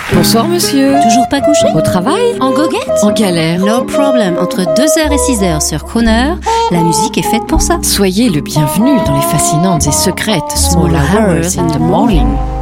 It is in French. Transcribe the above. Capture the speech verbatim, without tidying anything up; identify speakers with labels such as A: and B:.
A: Bonsoir monsieur.
B: Toujours pas couché?
A: Au travail?
B: En goguette?
A: En galère?
B: No problem. Entre deux heures et six heures sur Crooner, la musique est faite pour ça.
A: Soyez le bienvenu dans les fascinantes et secrètes Smaller Hours in the Morning.